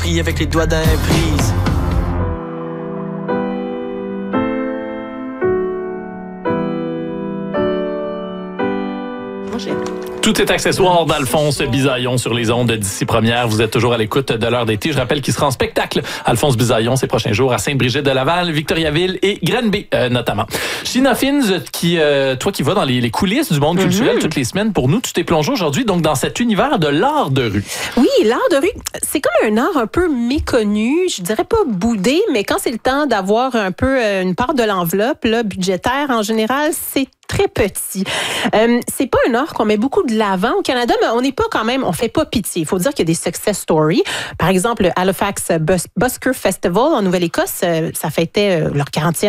Pris avec les doigts d'un prise. Tout est accessoire d'Alphonse Bisaillon sur les ondes d'ici première. Vous êtes toujours à l'écoute de l'heure d'été. Je rappelle qu'il sera en spectacle, Alphonse Bisaillon, ces prochains jours à Sainte-Brigitte-de-Laval, Victoriaville et Granby notamment. China Fins, toi qui vas dans les coulisses du monde culturel toutes les semaines, pour nous, tu t'es plongé aujourd'hui donc dans cet univers de l'art de rue. Oui, l'art de rue, c'est comme un art un peu méconnu, je dirais pas boudé, mais quand c'est le temps d'avoir un peu une part de l'enveloppe là, budgétaire, en général, c'est très petit. C'est pas un art qu'on met beaucoup de l'avant au Canada, mais on n'est pas quand même, on fait pas pitié. Il faut dire qu'il y a des success stories. Par exemple, le Halifax Busker Festival en Nouvelle-Écosse, ça fêtait leur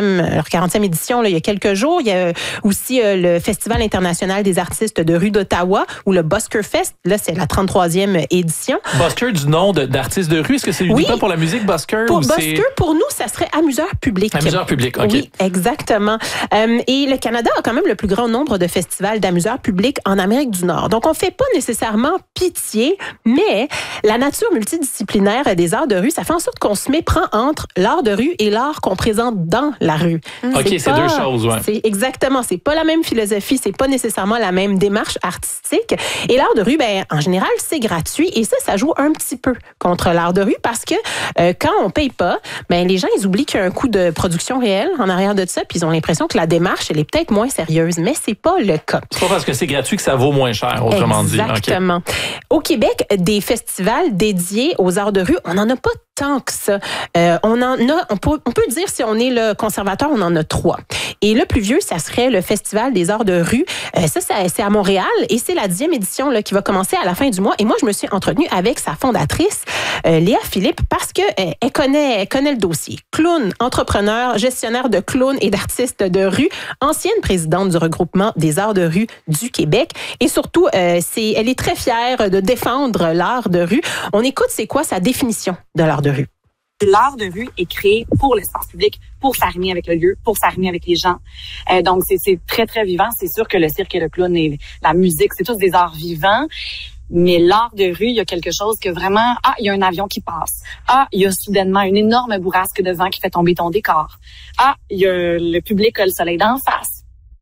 40e édition là, il y a quelques jours. Il y a aussi le Festival international des artistes de rue d'Ottawa ou le Busker Fest. Là, c'est la 33e édition. Busker, du nom d'artiste de rue, est-ce que c'est uniquement pour la musique Busker? Pour Busker, pour nous, ça serait amuseur public. Amuseur public, OK. Oui, exactement. Et le Canada a quand même le plus grand nombre de festivals d'amuseurs publics en Amérique du Nord. Donc, on fait pas nécessairement pitié, mais la nature multidisciplinaire des arts de rue, ça fait en sorte qu'on se méprend entre l'art de rue et l'art qu'on présente dans la rue. OK, c'est deux choses, ouais. C'est exactement, c'est pas la même philosophie, c'est pas nécessairement la même démarche artistique. Et l'art de rue, ben, en général, c'est gratuit et ça joue un petit peu contre l'art de rue parce que quand on paye pas, ben, les gens, ils oublient qu'il y a un coût de production réel en arrière de ça, puis ils ont l'impression que la démarche, elle est peut-être moins sérieuse. Mais c'est pas le cas. C'est pas parce que c'est gratuit que ça vaut moins cher, autrement dit. Exactement. Okay. Au Québec, des festivals dédiés aux arts de rue, on n'en a pas tant que ça. On peut dire, si on est le conservateur, on en a 3. Et le plus vieux, ça serait le Festival des arts de rue. C'est à Montréal et c'est la 10e édition là, qui va commencer à la fin du mois. Et moi, je me suis entretenue avec sa fondatrice, Léa Philippe, parce que elle connaît le dossier. Clown, entrepreneur, gestionnaire de clowns et d'artistes de rue, ancienne présidente du regroupement des arts de rue du Québec. Et surtout, elle est très fière de défendre l'art de rue. On écoute, c'est quoi sa définition de l'art de rue? L'art de rue est créé pour l'espace public, pour s'arrimer avec le lieu, pour s'arrimer avec les gens. Donc, c'est très, très vivant. C'est sûr que le cirque et le clown et la musique, c'est tous des arts vivants. Mais l'art de rue, il y a quelque chose que vraiment, il y a un avion qui passe. Il y a soudainement une énorme bourrasque de vent qui fait tomber ton décor. Il y a le public a le soleil d'en face.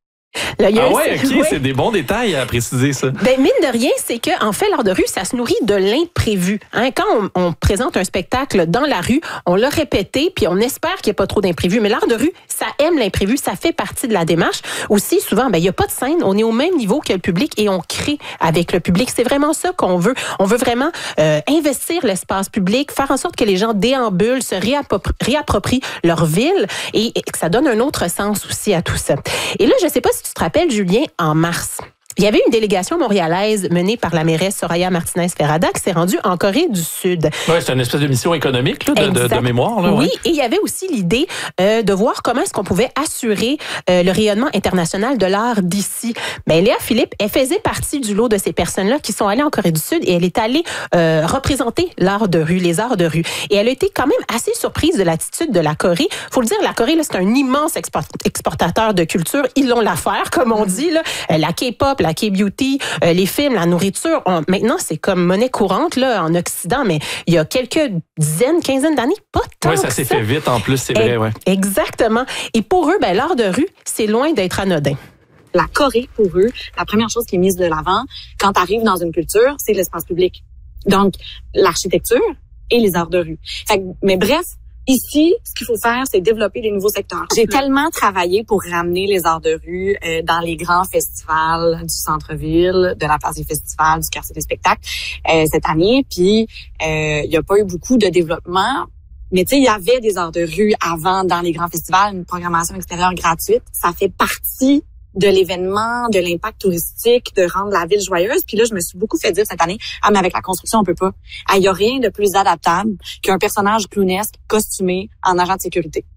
Là, OK, c'est des bons détails à préciser, ça. Ben, mine de rien, c'est que en fait, l'art de rue, ça se nourrit de l'imprévu. Quand on présente un spectacle dans la rue, on l'a répété, puis on espère qu'il n'y a pas trop d'imprévu. Mais l'art de rue, ça aime l'imprévu, ça fait partie de la démarche. Aussi, souvent, il n'y a pas de scène, on est au même niveau que le public et on crée avec le public. C'est vraiment ça qu'on veut. On veut vraiment investir l'espace public, faire en sorte que les gens déambulent, se réapproprient leur ville et que ça donne un autre sens aussi à tout ça. Et là, je ne sais pas si tu te rappelles, Julien, en mars, il y avait une délégation montréalaise menée par la mairesse Soraya Martinez-Ferrada qui s'est rendue en Corée du Sud. Oui, c'est une espèce de mission économique là, de mémoire. Là, oui, et il y avait aussi l'idée de voir comment est-ce qu'on pouvait assurer le rayonnement international de l'art d'ici. Ben, Léa Philippe, elle faisait partie du lot de ces personnes-là qui sont allées en Corée du Sud et elle est allée représenter l'art de rue, les arts de rue. Et elle a été quand même assez surprise de l'attitude de la Corée. Faut le dire, la Corée, là, c'est un immense exportateur de culture. Ils ont l'affaire, comme on dit. Là. La K-pop, la K-beauty, les films, la nourriture. Maintenant, c'est comme monnaie courante là, en Occident, mais il y a quelques quinzaine d'années, pas tant que ça. Oui, ça s'est fait vite en plus, c'est vrai. Ouais. Exactement. Et pour eux, ben, l'art de rue, c'est loin d'être anodin. La Corée, pour eux, la première chose qui est mise de l'avant, quand tu arrives dans une culture, c'est l'espace public. Donc, l'architecture et les arts de rue. Mais bref, ici, ce qu'il faut faire, c'est développer des nouveaux secteurs. J'ai tellement travaillé pour ramener les arts de rue dans les grands festivals du centre-ville, de la place des festivals, du quartier des spectacles cette année. Puis, il n'y a pas eu beaucoup de développement. Mais tu sais, il y avait des arts de rue avant dans les grands festivals, une programmation extérieure gratuite. Ça fait partie de l'événement, de l'impact touristique, de rendre la ville joyeuse. Puis là, je me suis beaucoup fait dire cette année, mais avec la construction, on peut pas. Il y a rien de plus adaptable qu'un personnage clownesque costumé en agent de sécurité.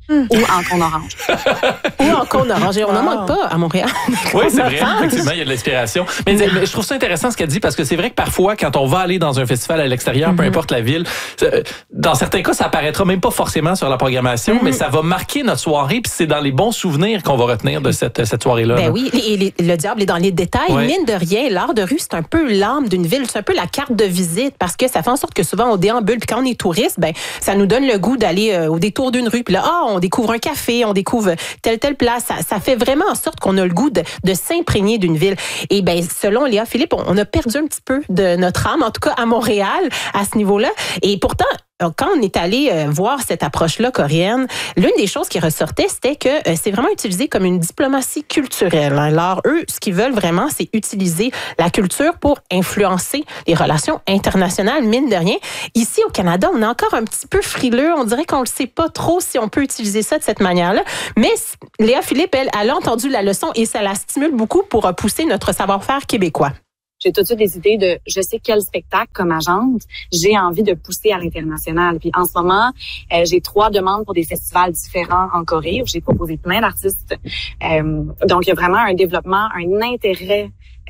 ou en cône orange. Ou en cône orange. On n'en manque pas à Montréal. Oui, c'est vrai. Effectivement, il y a de l'inspiration. Mais je trouve ça intéressant ce qu'elle dit parce que c'est vrai que parfois, quand on va aller dans un festival à l'extérieur, peu importe la ville, dans certains cas, ça apparaîtra même pas forcément sur la programmation, mais ça va marquer notre soirée, puis c'est dans les bons souvenirs qu'on va retenir de cette soirée-là. Ben oui, et le diable est dans les détails. Ouais. Mine de rien, l'art de rue, c'est un peu l'âme d'une ville, c'est un peu la carte de visite parce que ça fait en sorte que souvent on déambule, puis quand on est touriste, ben ça nous donne le goût d'aller au détour d'une rue, puis là, on découvre un café, on découvre telle place. Ça fait vraiment en sorte qu'on a le goût de s'imprégner d'une ville. Et ben selon Léa Philippe, on a perdu un petit peu de notre âme, en tout cas à Montréal, à ce niveau-là. Et pourtant, quand on est allé voir cette approche-là coréenne, l'une des choses qui ressortait, c'était que c'est vraiment utilisé comme une diplomatie culturelle. Alors, eux, ce qu'ils veulent vraiment, c'est utiliser la culture pour influencer les relations internationales, mine de rien. Ici, au Canada, on est encore un petit peu frileux. On dirait qu'on ne sait pas trop si on peut utiliser ça de cette manière-là. Mais Léa Philippe, elle a entendu la leçon et ça la stimule beaucoup pour pousser notre savoir-faire québécois. J'ai tout de suite des idées de je sais quel spectacle comme agente j'ai envie de pousser à l'international. Puis en ce moment, j'ai 3 demandes pour des festivals différents en Corée où j'ai proposé plein d'artistes. Donc il y a vraiment un développement, un intérêt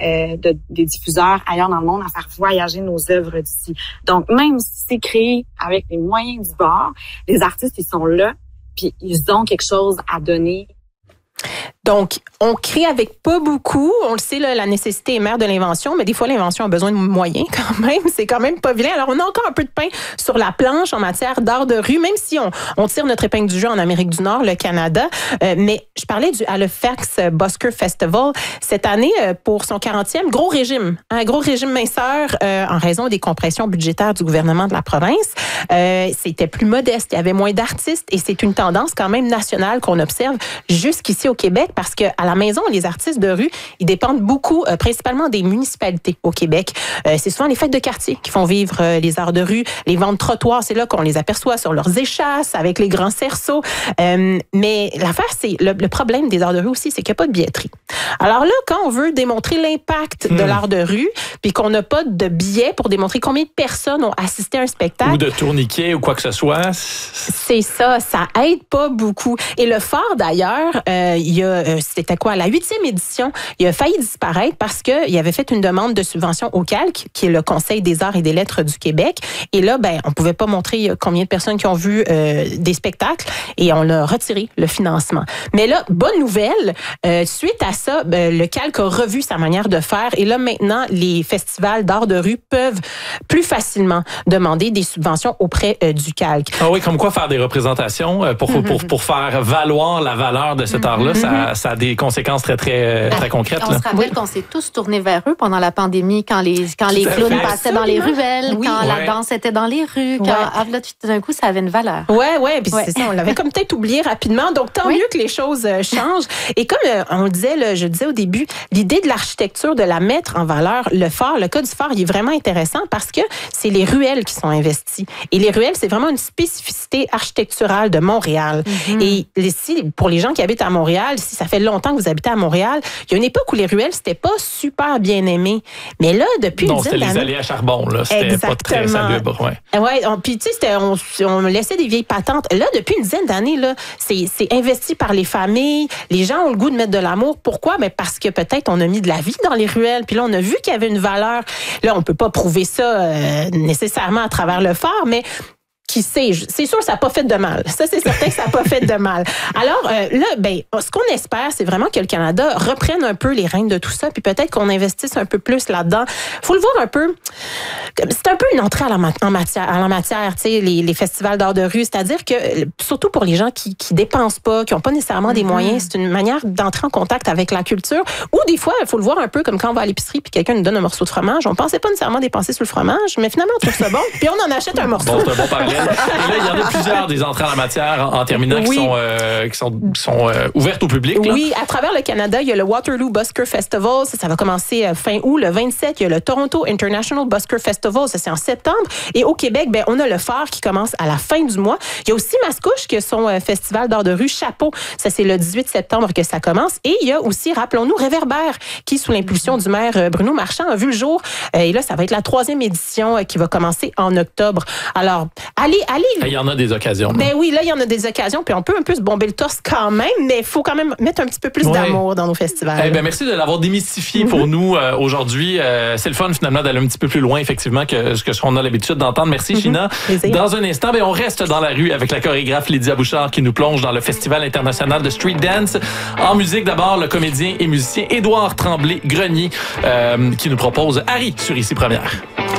des diffuseurs ailleurs dans le monde à faire voyager nos œuvres d'ici. Donc même si c'est créé avec les moyens du bord, les artistes ils sont là puis ils ont quelque chose à donner. Donc, on crée avec pas beaucoup. On le sait, là, la nécessité est mère de l'invention, mais des fois, l'invention a besoin de moyens quand même. C'est quand même pas vilain. Alors, on a encore un peu de pain sur la planche en matière d'art de rue, même si on tire notre épingle du jeu en Amérique du Nord, le Canada. Mais je parlais du Halifax Busker Festival. Cette année, pour son 40e, gros régime. Un gros régime minceur en raison des compressions budgétaires du gouvernement de la province. C'était plus modeste. Il y avait moins d'artistes et c'est une tendance quand même nationale qu'on observe jusqu'ici au Québec. Parce que à la maison, les artistes de rue, ils dépendent beaucoup, principalement des municipalités au Québec. C'est souvent les fêtes de quartier qui font vivre les arts de rue, les ventes trottoirs, c'est là qu'on les aperçoit sur leurs échasses avec les grands cerceaux. Mais l'affaire, c'est le problème des arts de rue aussi, c'est qu'il n'y a pas de billetterie. Alors là, quand on veut démontrer l'impact de l'art de rue, puis qu'on n'a pas de billets pour démontrer combien de personnes ont assisté à un spectacle, ou de tourniquet ou quoi que ce soit, c'est ça aide pas beaucoup. Et le phare d'ailleurs, il y a c'était quoi, la 8e édition, il a failli disparaître parce qu'il avait fait une demande de subvention au Calque, qui est le Conseil des arts et des lettres du Québec. Et là, on pouvait pas montrer combien de personnes qui ont vu des spectacles et on a retiré le financement. Mais là, bonne nouvelle, suite à ça, le Calque a revu sa manière de faire et là, maintenant, les festivals d'art de rue peuvent plus facilement demander des subventions auprès du Calque. Ah oui, comme quoi faire des représentations pour faire valoir la valeur de cet art-là, ça a des conséquences très concrètes. On se rappelle qu'on s'est tous tournés vers eux pendant la pandémie, quand les clowns passaient dans les ruelles, quand la danse était dans les rues, quand là, tout d'un coup, ça avait une valeur. Ouais, puis c'est ça, on l'avait comme peut-être oublié rapidement. Donc, tant mieux que les choses changent. Et comme on le disait, je disais au début, l'idée de l'architecture, de la mettre en valeur, le phare, le cas du phare, il est vraiment intéressant parce que c'est les ruelles qui sont investies. Et les ruelles, c'est vraiment une spécificité architecturale de Montréal. Et ici, pour les gens qui habitent à Montréal, si ça fait longtemps que vous habitez à Montréal, il y a une époque où les ruelles, c'était pas super bien aimé. Mais là, depuis une dizaine d'années... c'était les allées à charbon, là. C'était pas très salubre, puis tu sais, on laissait des vieilles patentes. Là, depuis une dizaine d'années, là, c'est investi par les familles. Les gens ont le goût de mettre de l'amour. Pourquoi? Parce que peut-être on a mis de la vie dans les ruelles. Puis là, on a vu qu'il y avait une valeur. Là, on peut pas prouver ça nécessairement à travers le phare, mais qui sait, c'est sûr que ça n'a pas fait de mal. Ça, c'est certain que ça n'a pas fait de mal. Alors là, ce qu'on espère, c'est vraiment que le Canada reprenne un peu les rênes de tout ça, puis peut-être qu'on investisse un peu plus là-dedans. Faut le voir un peu. C'est un peu une entrée en matière, tu sais, les festivals d'art de rue. C'est-à-dire que, surtout pour les gens qui dépensent pas, qui n'ont pas nécessairement des moyens, c'est une manière d'entrer en contact avec la culture. Ou des fois, il faut le voir un peu comme quand on va à l'épicerie puis quelqu'un nous donne un morceau de fromage. On pensait pas nécessairement dépenser sur le fromage, mais finalement, on trouve ça bon, puis on en achète un morceau. Bon, c'est un bon parallèle. Et là, il y en a plusieurs des entrées en la matière en terminant qui sont ouvertes au public. Là. Oui, à travers le Canada, il y a le Waterloo Busker Festival. Ça va commencer fin août. Le 27, il y a le Toronto International Busker Festival. Ça, c'est en septembre. Et au Québec, on a le phare qui commence à la fin du mois. Il y a aussi Mascouche qui a son festival d'art de rue Chapeau. Ça, c'est le 18 septembre que ça commence. Et il y a aussi, rappelons-nous, Réverbère qui, sous l'impulsion du maire Bruno Marchand, a vu le jour. Et là, ça va être la 3e édition qui va commencer en octobre. Alors, allez allez. Il y en a des occasions. Ben oui, là, il y en a des occasions, puis on peut un peu se bomber le torse quand même, mais il faut quand même mettre un petit peu plus d'amour dans nos festivals. Merci de l'avoir démystifié pour nous aujourd'hui. C'est le fun, finalement, d'aller un petit peu plus loin, effectivement, que ce qu'on a l'habitude d'entendre. Merci, Gina. Dans un instant, on reste dans la rue avec la chorégraphe Lydia Bouchard qui nous plonge dans le Festival international de Street Dance. En musique, d'abord, le comédien et musicien Édouard Tremblay-Grenier qui nous propose Harry sur Ici Première.